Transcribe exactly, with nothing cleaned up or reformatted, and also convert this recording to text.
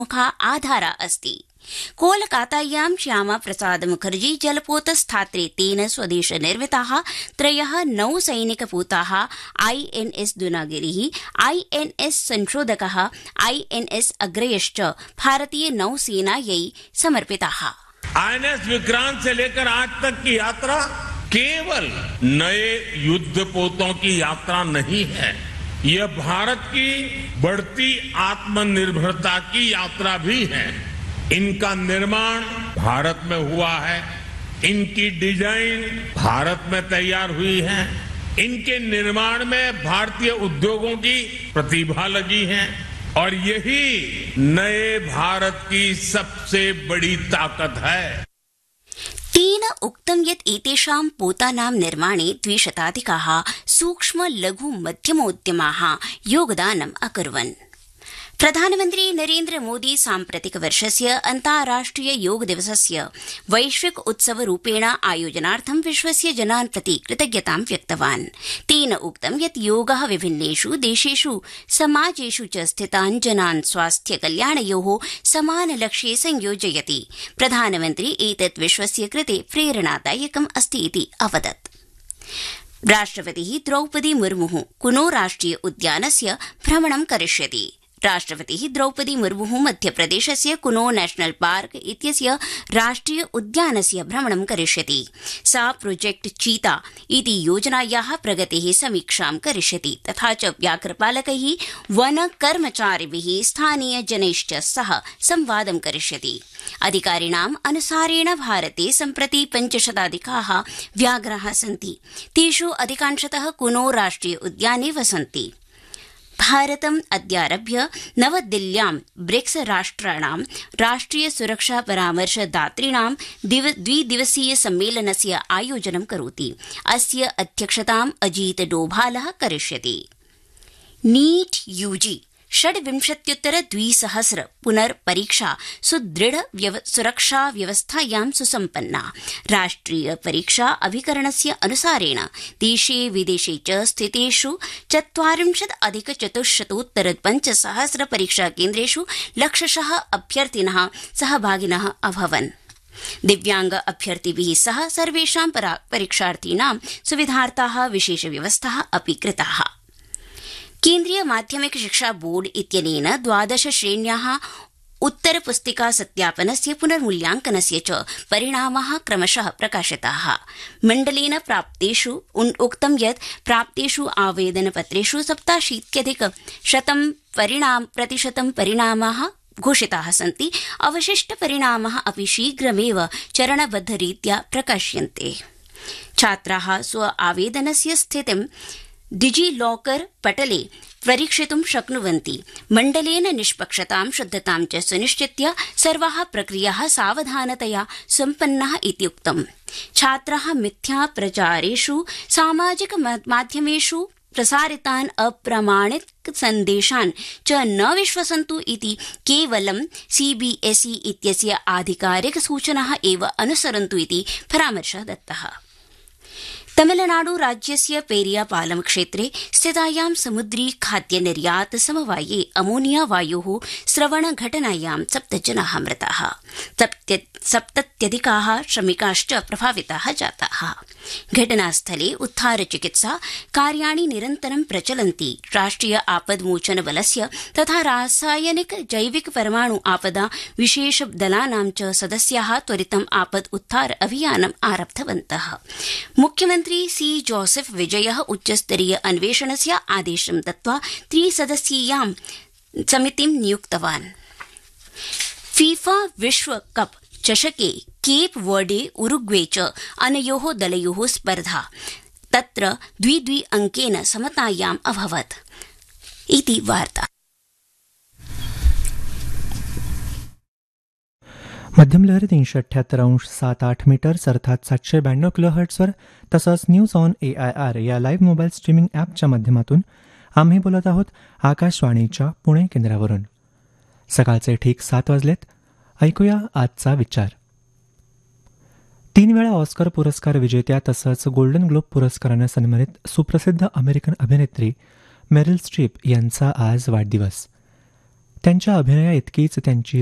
मुखा आधारा अस्ति। कोलकातायां श्यामा प्रसाद मुखर्जी जलपोतस्थात्रे तेन स्वदेश निर्मिताः त्रयः नौसैनिकपूताः आईएनएस दुनागिरिः, आईएनएस संशोधकः, आईएनएस अग्रयश्च भारतीय नौसेनायै समर्पिताः। आईएनएस विक्रांत से लेकर आज तक की यात्रा केवल नए युद्धपोतों की यात्रा नहीं है, यह भारत की बढ़ती आत्मनिर्भरता की यात्रा भी है। इनका निर्माण भारत में हुआ है, इनकी डिजाइन भारत में तैयार हुई है, इनके निर्माण में भारतीय उद्योगों की प्रतिभा लगी है और यही नए भारत की सबसे बड़ी ताकत है। तेन उक्तं यत् एतेषां पोतानां निर्माणे द्विशताधिकाः सूक्ष्म लघु मध्यमोद्यमाः योगदानम् अकुर्वन्। प्रधानमन्त्री नरेन्द्र मोदी साम्प्रतिक वर्षस्य अन्ताराष्ट्रिय योग दिवसस्य वैश्विक उत्सवरूपेण आयोजनार्थं विश्वस्य जनान् प्रति कृतज्ञतां व्यक्तवान्। तेन उक्तं यत् योगः विभिन्नेषु देशेषु समाजेषु च स्थितान् जनान् स्वास्थ्य कल्याणयोः समानलक्ष्ये संयोजयति। प्रधानमन्त्री एतत् विश्वस्य कृते प्रेरणादायकम् अस्ति इति अवदत्। राष्ट्रपतिः द्रौपदी मुर्मुः कुनो राष्ट्रिय उद्यानस्य भ्रमणं करिष्यति। राष्ट्रपतिः द्रौपदी मुर्मुः मध्यप्रदेशस्य कुनो नेशनल पार्क इत्यस्य राष्ट्रिय उद्यानस्य भ्रमणं करिष्यति। सा प्रोजेक्ट चीता इति योजनायाः प्रगतेः समीक्षां करिष्यति तथा च व्याघ्रपालकैः, वनकर्मचारिभिः, स्थानीयजनैश्च सह संवादं करिष्यति। अधिकारिणाम् अनुसारेण भारते सम्प्रति पञ्चशताधिकाः व्याघ्राः सन्ति। तेषु अधिकांशतः कुनो राष्ट्रिय उद्याने वसन्ति। भारतम् अद्यारभ्य नवदिल्ल्यां ब्रिक्स राष्ट्राणां राष्ट्रिय सुरक्षा परामर्शदातॄणां द्विदिवसीय सम्मेलनस्य आयोजनं करोति। अस्य अध्यक्षताम् अजीत डोभालः करिष्यति। नीट यूजी षड्विंशत्युत्तर द्विसहस्र पुनर्परीक्षा सुदृढ़ सुरक्षा व्यवस्थायां सुसम्पन्ना। राष्ट्रिय परीक्षा अभिकरणस्य अनुसारेण देशे विदेशे च स्थितेषु चत्वारिंशत् अधिक चतुश्शतोत्तर पञ्चसहस्र परीक्षा केन्द्रेषु लक्षशः अभ्यर्थिनः सहभागिनः अभवन्। दिव्यांग अभ्यर्थिभिः सह सर्वेषां परीक्षार्थीनां सुविधार्थाः विशेषव्यवस्थाः अपि कृताः। केन्द्रीय माध्यमिक शिक्षा बोर्ड इत्यनेन द्वादश श्रेण्याः उत्तरपुस्तिका सत्यापनस्य पुनर्मूल्यांकनस्य च परिणामाः क्रमशः प्रकाशिताः। मण्डलेन प्राप्तेषु उक्तं यत् प्राप्तेषु आवेदनपत्रेषु सप्ताशीत्यधिक शतं परिणाम प्रतिशतं परिणामाः घोषिताः सन्ति। अवशिष्ट परिणामाः अपि शीघ्रमेव चरणबद्धरीत्या प्रकाश्यन्ते। छात्राः स्व आवेदनस्य स्थितिं डिजिलॉकर पटले परीक्षितुं शक्नुवन्ति। मण्डलेन निष्पक्षतां शुद्धतां च सुनिश्चित्य सर्वाः प्रक्रियाः सावधानतया सम्पन्नाः इति उक्तम्। छात्राः मिथ्या प्रचारेषु सामाजिक माध्यमेषु प्रसारितान् अप्रामाणिक सन्देशान् च न विश्वसन्तु इति केवलं सीबीएसई इत्यस्य आधिकारिक सूचनाः एव अनुसरन्तु इति परामर्शः दत्तः। तमिलनाडु राज्यस्य पेरियापालम क्षेत्रे स्थितायां समुद्री खाद्य निर्यात समवाये अमोनिया वायोः स्रवण घटनायां सप्त जनाः मृताः, सप्तत्यधिकाः श्रमिकाश्च प्रभाविताः जाताः। घटनास्थले उद्धार चिकित्सा कार्याणि निरन्तरं प्रचलन्ति। राष्ट्रिय आपद्मोचन बलस्य तथा रासायनिक जैविक परमाणु आपदा विशेष दलानां च सदस्याः त्वरितम् आपद उद्धार अभियानम् आरब्धवन्तः। मुख्यमन्त्री सी जोसेफ विजयः उच्चस्तरीय अन्वेषणस्य आदेशं दत्त्वा त्रिसदस्यीयां समितिं नियुक्तवान्। फीफा विश्वकप चषके केप वर्डे उरुग्वे च अनयोः दलयोः स्पर्धा तत्र द्वि द्वि अंकेन समतायाम् अभवत् इति वार्ता। मध्यम लहरी तीनशे अठ्ठ्याहत्तर अंश सात आठ मीटर्स अर्थात सातशे ब्याण्णव किलो हर्ट्सवर तसंच news on A I R yeah live mobile streaming ॲपच्या माध्यमातून आम्ही बोलत आहोत आकाशवाणीच्या पुणे केंद्रावरून। सकाळचे ठीक सात वाजलेत। ऐकूया आजचा विचार। तीन वेळा ऑस्कर पुरस्कार विजेत्या तसंच गोल्डन ग्लोब पुरस्काराने सन्मानित सुप्रसिद्ध अमेरिकन अभिनेत्री मेरिल स्ट्रीप यांचा आज वाढदिवस। त्यांच्या अभिनया इतकीच त्यांची